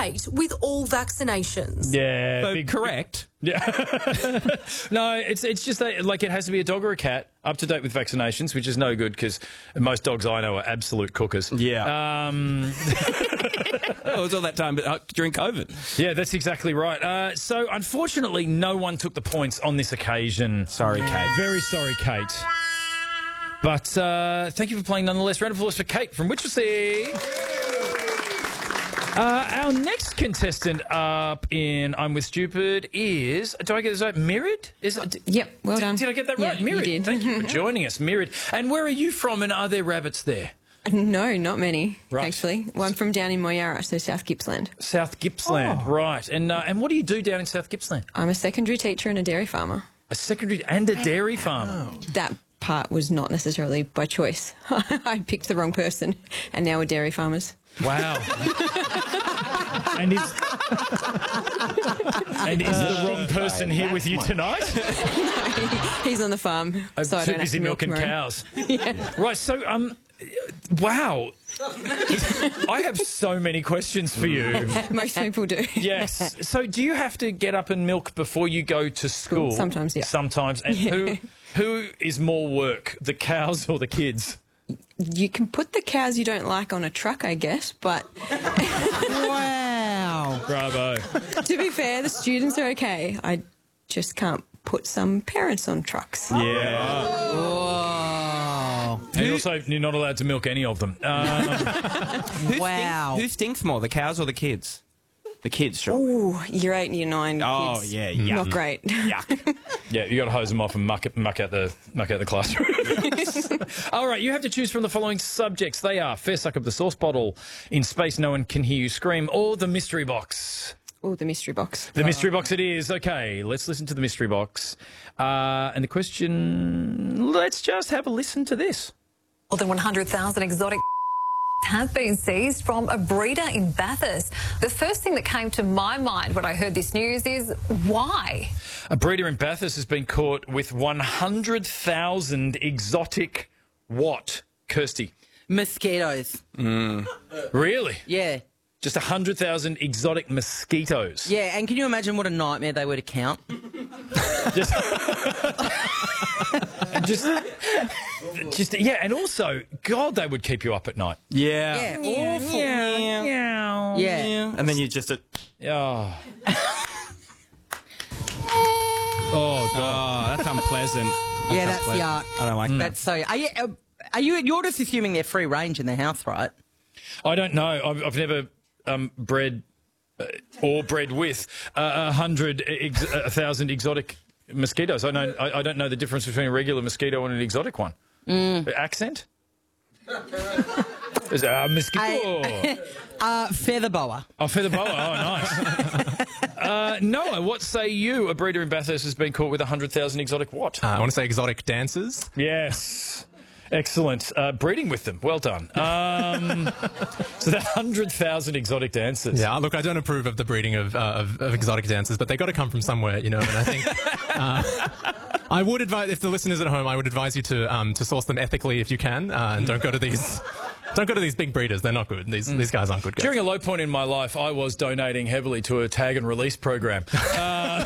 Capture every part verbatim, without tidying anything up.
date with all vaccinations. Yeah, So big, correct. Yeah. No, it's it's just that, like, it has to be a dog or a cat up to date with vaccinations, which is no good because most dogs I know are absolute cookers. Yeah. Um, It was all that time, but uh, during COVID. yeah, that's exactly right. Uh, so, unfortunately, no one took the points on this occasion. Sorry, Kate. Very sorry, Kate. But uh, thank you for playing nonetheless. Round of applause for Kate from Winchelsea. Uh, our next contestant up in I'm With Stupid is, do I get this right, Mirid? Is it, Yep, well did, done. Did I get that Yeah, right? you Mirid, did. thank you for joining us, Mirid. And where are you from, and are there rabbits there? No, not many, Right. actually. Well, I'm from down in Moyara, so South Gippsland. South Gippsland, Oh. right. And uh, and what do you do down in South Gippsland? I'm a secondary teacher and a dairy farmer. A secondary and a dairy farmer. That part was not necessarily by choice. I picked the wrong person, and now we're dairy farmers. Wow. And is, and is the wrong person here with you tonight? He's on the farm, so I Too don't have busy to milk milking him around. cows. Right, so, um, wow. I have so many questions for you. Most people do. Yes. So do you have to get up and milk before you go to school? Sometimes, yeah. Sometimes. And who who is more work, the cows or the kids? You can put the cows you don't like on a truck, I guess, but Wow. Bravo. to be fair, the students are okay. I just can't put some parents on trucks. Yeah. Oh. And also, you're not allowed to milk any of them. Um, Who Wow. Stinks, who stinks more, the cows or the kids? The kids, sure. Ooh, year eight and year nine Oh, kids. yeah, yeah. Not great. Yuck. yeah, you got to hose them off and muck, it, muck out the muck out the classroom. All right, you have to choose from the following subjects. They are fair suck of the sauce bottle, in space no one can hear you scream, or the mystery box. Oh, the mystery box. The mystery box it is. Okay, let's listen to the mystery box. Uh, and the question, let's just have a listen to this. More than one hundred thousand exotic have been seized from a breeder in Bathurst. The first thing that came to my mind when I heard this news is why? A breeder in Bathurst has been caught with one hundred thousand exotic what, Kirsty? Mosquitoes. Really? Yeah. Just one hundred thousand exotic mosquitoes. Yeah, and can you imagine what a nightmare they were to count? Just, just, just, yeah, and also, God, they would keep you up at night. Yeah. Yeah. Awful. Yeah. Yeah. Yeah. And then you just... Uh, Oh. oh, God. Oh, that's unpleasant. Yeah, that's unpleasant. yuck. I don't like that. That's so. Are you? Uh, are you? You're just assuming they're free range in their house, right? I don't know. I've, I've never um, bred uh, or bred with uh, a hundred, ex- a thousand exotic mosquitoes. I know. I, I don't know the difference between a regular mosquito and an exotic one. Mm. Accent? Is it a mosquito? Uh, feather boa. Oh, feather boa. Oh, nice. uh, Noah, what say you? A breeder in Bathurst has been caught with one hundred thousand exotic what? Uh, I want to say exotic dancers. Yes. Excellent. Uh, breeding with them. Well done. Um, so the one hundred thousand exotic dancers. Yeah, look, I don't approve of the breeding of, uh, of, of exotic dancers, but they got to come from somewhere, you know. And I think uh, I would advise, if the listeners at home, I would advise you to um, to source them ethically if you can, uh, and don't go to these. Don't go to these big breeders. They're not good. These, mm. these guys aren't good guys. During a low point in my life, I was donating heavily to a tag and release program. Uh,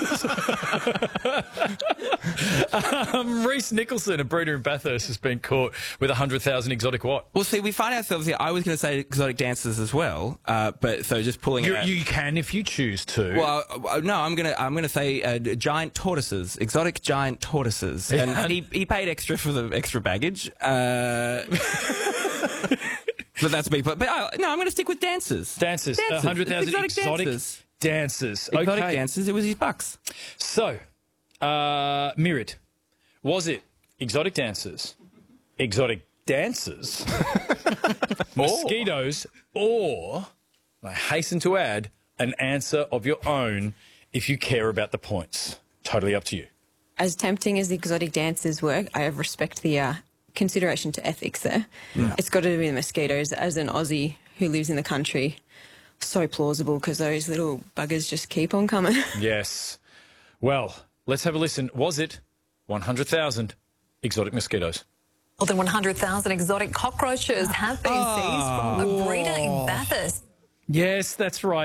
um, Reese Nicholson, a breeder in Bathurst, has been caught with one hundred thousand exotic what? Well, see, we find ourselves here. I was going to say exotic dancers as well, uh, but so just pulling You, it out. you can if you choose to. Well, uh, no, I'm gonna I'm gonna say uh, giant tortoises, exotic giant tortoises, Yeah. and he he paid extra for the extra baggage. Uh, but that's me. But, but uh, no, I'm gonna stick with dancers. Dancers. Dancers. one hundred thousand Exotic exotic dancers. dancers. Exotic Okay. dancers. It was his bucks. So, uh, Mirid, was it exotic dancers, exotic dancers, mosquitoes, or, I hasten to add, an answer of your own if you care about the points? Totally up to you. As tempting as the exotic dancers work, I have respect the uh, consideration to ethics there. Yeah. It's got to be the mosquitoes. As an Aussie who lives in the country, so plausible because those little buggers just keep on coming. Yes. Well, let's have a listen. Was it one hundred thousand exotic mosquitoes? More than one hundred thousand exotic cockroaches have been seized from a breeder in Bathurst. Yes, that's right.